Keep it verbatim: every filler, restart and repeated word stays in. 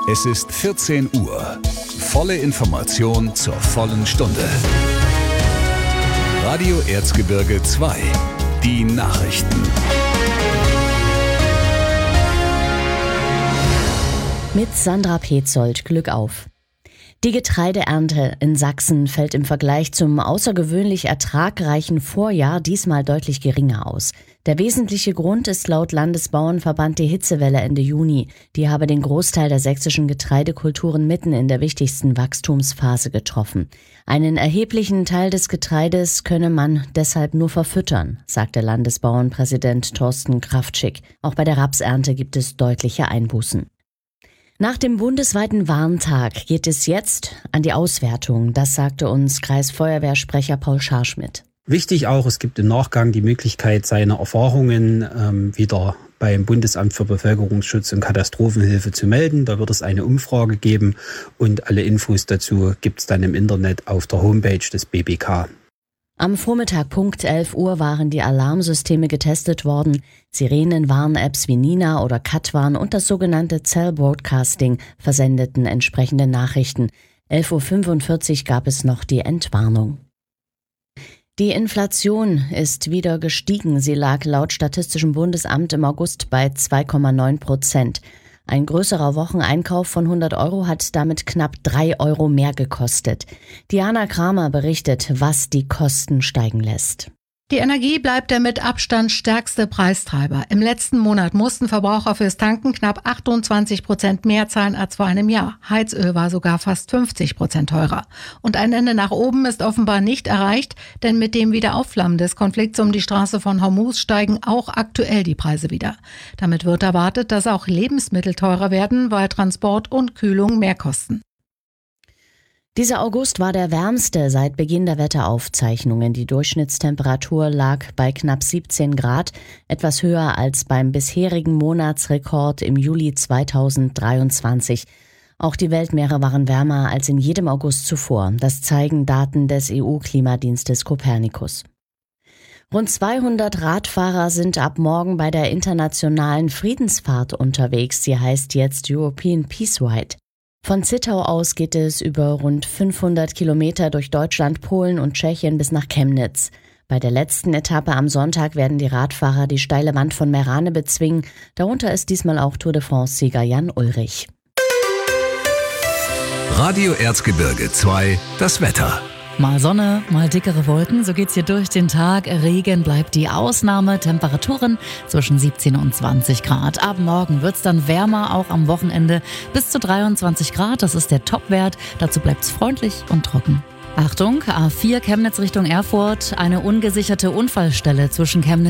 Es ist vierzehn Uhr. Volle Information zur vollen Stunde. Radio Erzgebirge zwei. Die Nachrichten. Mit Sandra Petzold, Glück auf. Die Getreideernte in Sachsen fällt im Vergleich zum außergewöhnlich ertragreichen Vorjahr diesmal deutlich geringer aus. Der wesentliche Grund ist laut Landesbauernverband die Hitzewelle Ende Juni. Die habe den Großteil der sächsischen Getreidekulturen mitten in der wichtigsten Wachstumsphase getroffen. Einen erheblichen Teil des Getreides könne man deshalb nur verfüttern, sagte Landesbauernpräsident Thorsten Kraftschick. Auch bei der Rapsernte gibt es deutliche Einbußen. Nach dem bundesweiten Warntag geht es jetzt an die Auswertung. Das sagte uns Kreisfeuerwehrsprecher Paul Scharschmidt. Wichtig auch, es gibt im Nachgang die Möglichkeit, seine Erfahrungen ähm, wieder beim Bundesamt für Bevölkerungsschutz und Katastrophenhilfe zu melden. Da wird es eine Umfrage geben und alle Infos dazu gibt es dann im Internet auf der Homepage des B B K. Am Vormittag Punkt elf Uhr waren die Alarmsysteme getestet worden. Sirenen-Warn-Apps wie Nina oder Katwarn und das sogenannte Cell Broadcasting versendeten entsprechende Nachrichten. elf Uhr fünfundvierzig gab es noch die Entwarnung. Die Inflation ist wieder gestiegen. Sie lag laut Statistischem Bundesamt im August bei zwei Komma neun Prozent. Ein größerer Wocheneinkauf von hundert Euro hat damit knapp drei Euro mehr gekostet. Diana Kramer berichtet, was die Kosten steigen lässt. Die Energie bleibt der mit Abstand stärkste Preistreiber. Im letzten Monat mussten Verbraucher fürs Tanken knapp achtundzwanzig Prozent mehr zahlen als vor einem Jahr. Heizöl war sogar fast fünfzig Prozent teurer. Und ein Ende nach oben ist offenbar nicht erreicht, denn mit dem Wiederaufflammen des Konflikts um die Straße von Hormuz steigen auch aktuell die Preise wieder. Damit wird erwartet, dass auch Lebensmittel teurer werden, weil Transport und Kühlung mehr kosten. Dieser August war der wärmste seit Beginn der Wetteraufzeichnungen. Die Durchschnittstemperatur lag bei knapp siebzehn Grad, etwas höher als beim bisherigen Monatsrekord im Juli zweitausenddreiundzwanzig. Auch die Weltmeere waren wärmer als in jedem August zuvor. Das zeigen Daten des E U-Klimadienstes Copernicus. Rund zweihundert Radfahrer sind ab morgen bei der internationalen Friedensfahrt unterwegs. Sie heißt jetzt European Peace Ride. Von Zittau aus geht es über rund fünfhundert Kilometer durch Deutschland, Polen und Tschechien bis nach Chemnitz. Bei der letzten Etappe am Sonntag werden die Radfahrer die steile Wand von Merane bezwingen. Darunter ist diesmal auch Tour de France-Sieger Jan Ullrich. Radio Erzgebirge zwei, das Wetter. Mal Sonne, mal dickere Wolken, so geht's hier durch den Tag. Regen bleibt die Ausnahme, Temperaturen zwischen siebzehn und zwanzig Grad. Ab morgen wird's dann wärmer, auch am Wochenende bis zu dreiundzwanzig Grad. Das ist der Topwert. Dazu bleibt's freundlich und trocken. Achtung, A vier Chemnitz Richtung Erfurt, eine ungesicherte Unfallstelle zwischen Chemnitz